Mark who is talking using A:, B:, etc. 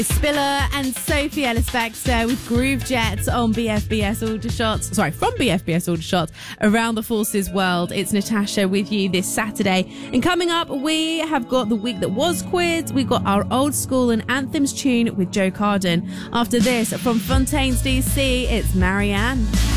A: Spiller and Sophie Ellis-Bextor with Groove Jet on BFBS Aldershots. Sorry, from BFBS Aldershots around the Forces world. It's Natasha with you this Saturday. And coming up, we have got the week that was quiz. We've got our old school and anthems tune with Joe Carden. After this, from Fontaines DC, it's Marianne.